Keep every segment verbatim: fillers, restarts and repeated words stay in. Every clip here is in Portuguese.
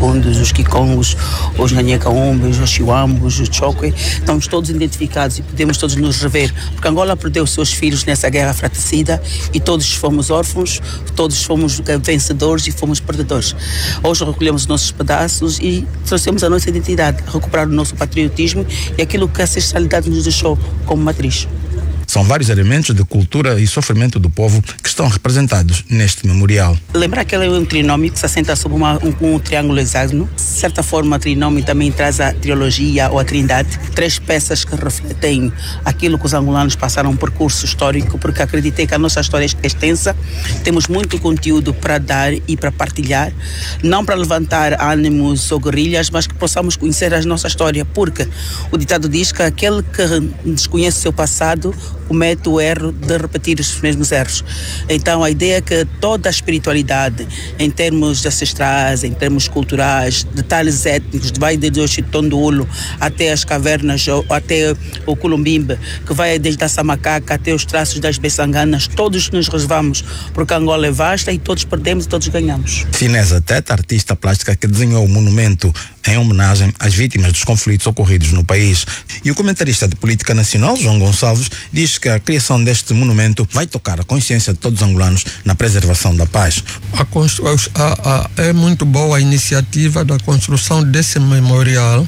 Kipundos, os Kikongos, os Nhanhekaombes, os Chiwambos, os Chokwe, estamos todos identificados e podemos todos nos rever, porque Angola perdeu seus filhos nessa guerra fratricida e todos fomos órfãos, todos fomos vencedores e fomos perdedores. Hoje recolhemos os nossos pedaços e trouxemos a nossa identidade, recuperar o nosso patriotismo e aquilo que a ancestralidade nos deixou como matriz. São vários elementos de cultura e sofrimento do povo que estão representados neste memorial. Lembrar que ele é um trinômio que se assenta sobre uma, um, um triângulo hexágono. De certa forma, o trinômio também traz a trilogia ou a trindade. Três peças que refletem aquilo que os angolanos passaram, um percurso histórico, porque acreditei que a nossa história é extensa. Temos muito conteúdo para dar e para partilhar. Não para levantar ânimos ou guerrilhas, mas que possamos conhecer a nossa história. Porque o ditado diz que aquele que desconhece o seu passado comete o erro de repetir os mesmos erros. Então a ideia é que toda a espiritualidade, em termos ancestrais, em termos culturais, detalhes étnicos, vai desde o Chitondulo até as cavernas, até o Culumbimbe, que vai desde a Samacaca até os traços das Bessanganas, todos nos reservamos, porque Angola é vasta e todos perdemos e todos ganhamos. Fineza Teta, artista plástica que desenhou o monumento em homenagem às vítimas dos conflitos ocorridos no país. E o comentarista de política nacional, João Gonçalves, diz que a criação deste monumento vai tocar a consciência de todos os angolanos na preservação da paz. A a, a, é muito boa a iniciativa da construção desse memorial,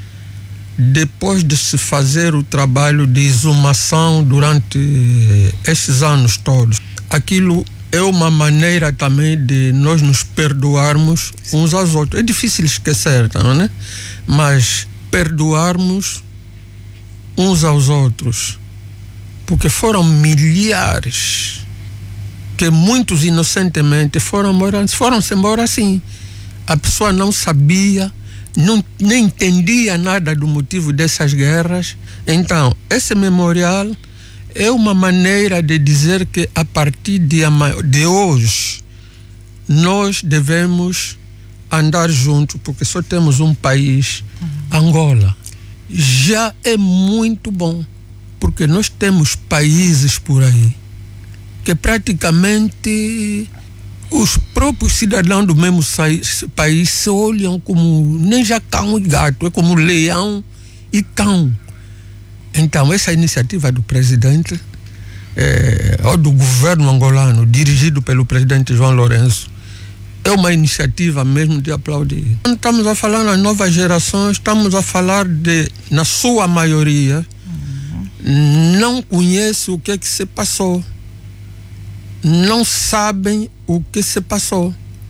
depois de se fazer o trabalho de exumação durante estes anos todos. Aquilo é uma maneira também de nós nos perdoarmos uns aos outros. É difícil esquecer, não é? Mas perdoarmos uns aos outros, porque foram milhares que muitos inocentemente foram embora, foram-se embora assim. A pessoa não sabia, não, nem entendia nada do motivo dessas guerras. Então, esse memorial é uma maneira de dizer que a partir de, de hoje nós devemos andar juntos, porque só temos um país, uhum. Angola. Já é muito bom, porque nós temos países por aí que praticamente os próprios cidadãos do mesmo país se olham como nem já cão e gato, é como leão e cão. Então, essa iniciativa do presidente, é, ou do governo angolano, dirigido pelo presidente João Lourenço, é uma iniciativa mesmo de aplaudir. Quando estamos a falar nas novas gerações, estamos a falar de, na sua maioria, uhum. não conhece o que é que se passou. Não sabem o que se passou.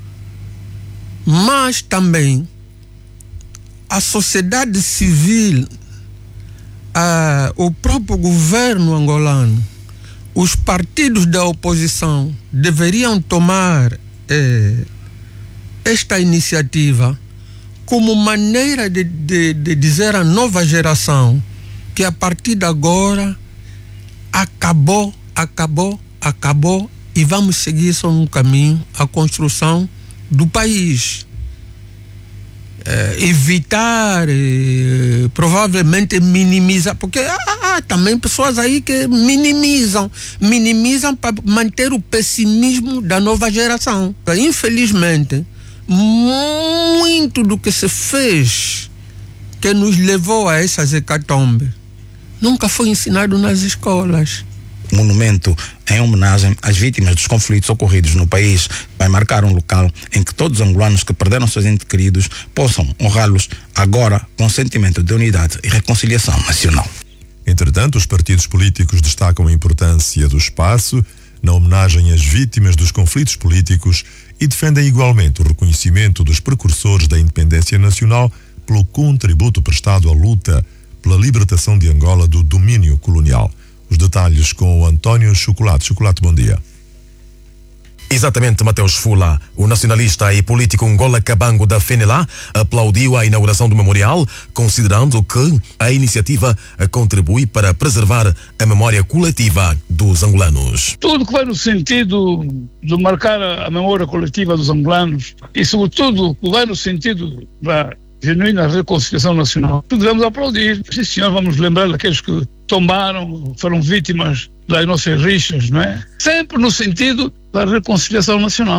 Mas também a sociedade civil, Uh, o próprio governo angolano, os partidos da oposição deveriam tomar eh, esta iniciativa como maneira de, de, de dizer à nova geração que a partir de agora acabou, acabou, acabou e vamos seguir só um caminho, a construção do país. Eh, evitar, eh, provavelmente minimizar, porque há, há também pessoas aí que minimizam, minimizam para manter o pessimismo da nova geração. Infelizmente, muito do que se fez que nos levou a essas hecatombes nunca foi ensinado nas escolas. Monumento em homenagem às vítimas dos conflitos ocorridos no país vai marcar um local em que todos os angolanos que perderam seus entes queridos possam honrá-los agora com sentimento de unidade e reconciliação nacional. Entretanto, os partidos políticos destacam a importância do espaço na homenagem às vítimas dos conflitos políticos e defendem igualmente o reconhecimento dos precursores da independência nacional pelo contributo prestado à luta pela libertação de Angola do domínio colonial. Os detalhes com o António Chocolate. Chocolate, bom dia. Exatamente, Mateus Fula, o nacionalista e político Ngola Kabango da FENELA, aplaudiu a inauguração do memorial, considerando que a iniciativa contribui para preservar a memória coletiva dos angolanos. Tudo que vai no sentido de marcar a memória coletiva dos angolanos e, sobretudo, que vai no sentido da genuína reconciliação nacional, devemos aplaudir. Sim, senhor, vamos lembrar daqueles que tombaram, foram vítimas das nossas rixas, não é? Sempre no sentido da reconciliação nacional.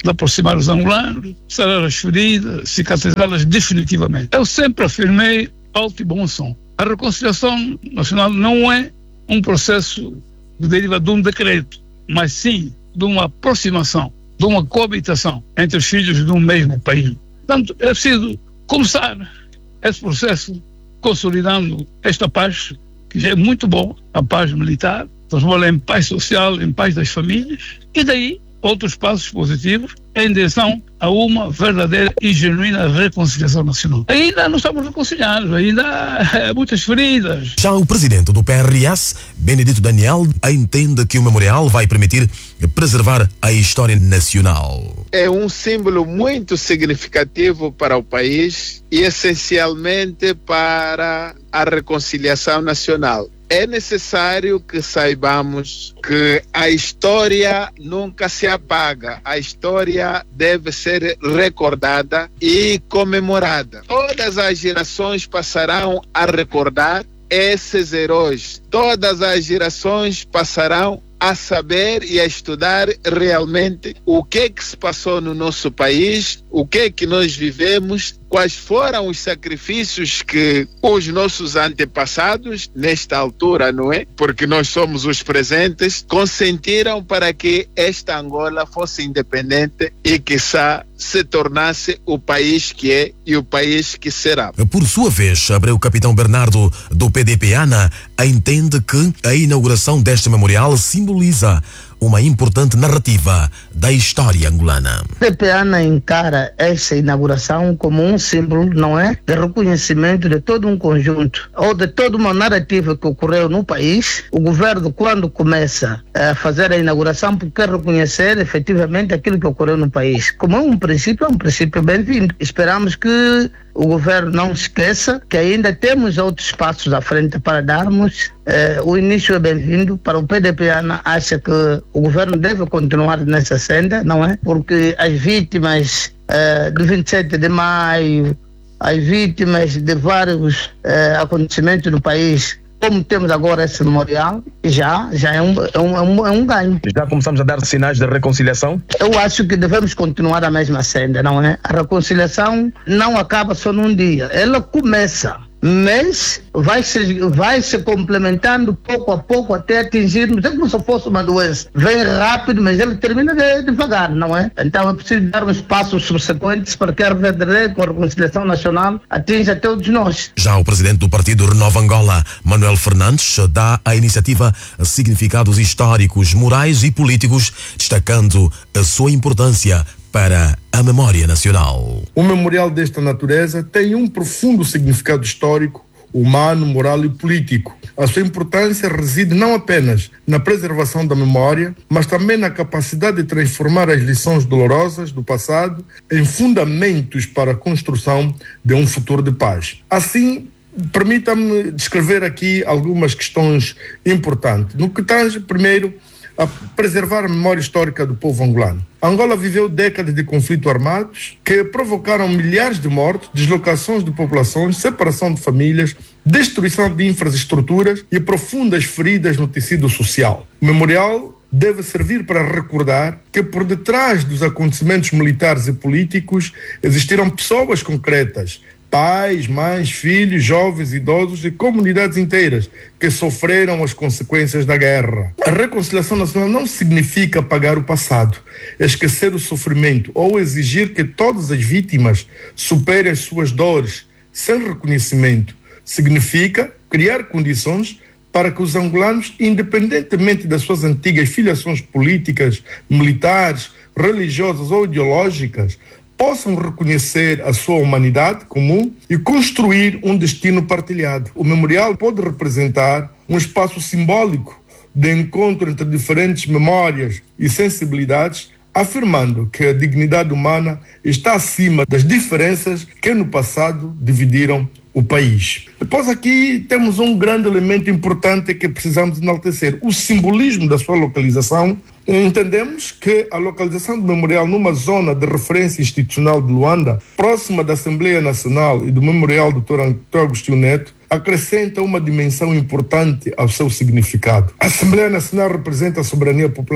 de aproximar os angolanos, sarar as feridas, cicatrizá-las definitivamente. Eu sempre afirmei alto e bom som. A reconciliação nacional não é um processo que deriva de um decreto, mas sim de uma aproximação, de uma coabitação entre os filhos de um mesmo país. Portanto, é preciso começar esse processo consolidando esta paz, que já é muito bom, a paz militar, transformá-la em paz social, em paz das famílias, e daí outros passos positivos em direção a uma verdadeira e genuína reconciliação nacional. Ainda não estamos reconciliados, ainda há muitas feridas. Já o presidente do P R S, Benedito Daniel, entende que o memorial vai permitir preservar a história nacional. É um símbolo muito significativo para o país e essencialmente para a reconciliação nacional. É necessário que saibamos que a história nunca se apaga. A história deve ser recordada e comemorada. Todas as gerações passarão a recordar esses heróis. Todas as gerações passarão a saber e a estudar realmente o que que se passou no nosso país, o que que nós vivemos, quais foram os sacrifícios que os nossos antepassados, nesta altura, não é? Porque nós somos os presentes, consentiram para que esta Angola fosse independente e, quiçá, se tornasse o país que é e o país que será. Por sua vez, Abreu Capitão Bernardo, do P D P ANA, entende que a inauguração deste memorial simboliza uma importante narrativa da história angolana. O P D P ANA encara essa inauguração como um símbolo, não é? De reconhecimento de todo um conjunto ou de toda uma narrativa que ocorreu no país. O governo, quando começa a fazer a inauguração, quer reconhecer efetivamente aquilo que ocorreu no país. Como é um princípio, é um princípio bem-vindo. Esperamos que o governo não esqueça que ainda temos outros passos à frente para darmos. Eh, o início é bem-vindo. Para o P D P ANA, acha que o governo deve continuar nessa senda, não é? Porque as vítimas eh, do vinte e sete de maio, as vítimas de vários eh, acontecimentos no país, como temos agora esse memorial, já, já é, um, é, um, é, um, é um ganho. Já começamos a dar sinais de reconciliação? Eu acho que devemos continuar a mesma senda, não é? A reconciliação não acaba só num dia, ela começa, mas vai se, vai se complementando pouco a pouco até atingirmos, é como se fosse uma doença. Vem rápido, mas ele termina de, devagar, não é? Então é preciso dar uns passos subsequentes para que a verdadeira reconciliação nacional atinja todos nós. Já o presidente do partido Renova Angola, Manuel Fernandes, dá à iniciativa significados históricos, morais e políticos, destacando a sua importância para a memória nacional. Um memorial desta natureza tem um profundo significado histórico, humano, moral e político. A sua importância reside não apenas na preservação da memória, mas também na capacidade de transformar as lições dolorosas do passado em fundamentos para a construção de um futuro de paz. Assim, permita-me descrever aqui algumas questões importantes. No que tange, primeiro, a preservar a memória histórica do povo angolano. Angola viveu décadas de conflitos armados que provocaram milhares de mortos, deslocações de populações, separação de famílias, destruição de infraestruturas e profundas feridas no tecido social. O memorial deve servir para recordar que por detrás dos acontecimentos militares e políticos existiram pessoas concretas, pais, mães, filhos, jovens, idosos e comunidades inteiras que sofreram as consequências da guerra. A reconciliação nacional não significa apagar o passado, esquecer o sofrimento ou exigir que todas as vítimas superem as suas dores sem reconhecimento. Significa criar condições para que os angolanos, independentemente das suas antigas filiações políticas, militares, religiosas ou ideológicas, possam reconhecer a sua humanidade comum e construir um destino partilhado. O memorial pode representar um espaço simbólico de encontro entre diferentes memórias e sensibilidades, afirmando que a dignidade humana está acima das diferenças que no passado dividiram o país. Depois aqui temos um grande elemento importante que precisamos enaltecer, o simbolismo da sua localização. Entendemos que a localização do memorial numa zona de referência institucional de Luanda, próxima da Assembleia Nacional e do Memorial do doutor Agostinho Neto, acrescenta uma dimensão importante ao seu significado. A Assembleia Nacional representa a soberania popular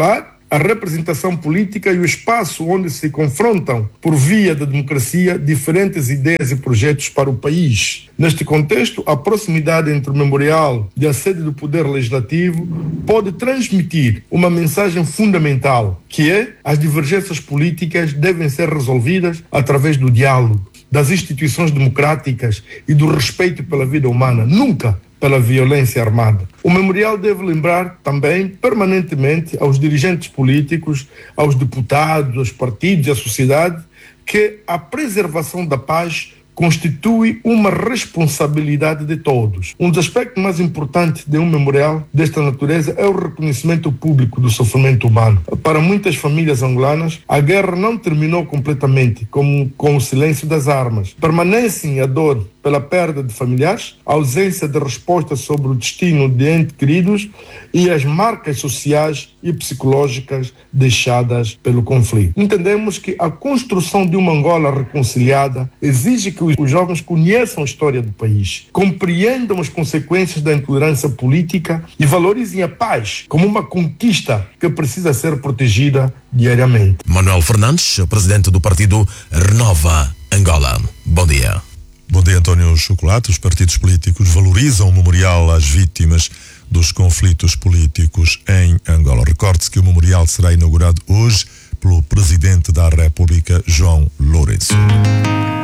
a representação política e o espaço onde se confrontam, por via da democracia, diferentes ideias e projetos para o país. Neste contexto, a proximidade entre o memorial e a sede do Poder Legislativo pode transmitir uma mensagem fundamental, que é: as divergências políticas devem ser resolvidas através do diálogo, das instituições democráticas e do respeito pela vida humana, nunca pela violência armada. O memorial deve lembrar também permanentemente aos dirigentes políticos, aos deputados, aos partidos e à sociedade que a preservação da paz constitui uma responsabilidade de todos. Um dos aspectos mais importantes de um memorial desta natureza é o reconhecimento público do sofrimento humano. Para muitas famílias angolanas, a guerra não terminou completamente com, com o silêncio das armas. Permanecem a dor pela perda de familiares, a ausência de resposta sobre o destino de entes queridos e as marcas sociais e psicológicas deixadas pelo conflito. Entendemos que a construção de uma Angola reconciliada exige que os jovens conheçam a história do país, compreendam as consequências da intolerância política e valorizem a paz como uma conquista que precisa ser protegida diariamente. Manuel Fernandes, presidente do partido Renova Angola. Bom dia. Bom dia, António Chocolate. Os partidos políticos valorizam o memorial às vítimas dos conflitos políticos em Angola. Recorde-se que o memorial será inaugurado hoje pelo Presidente da República, João Lourenço.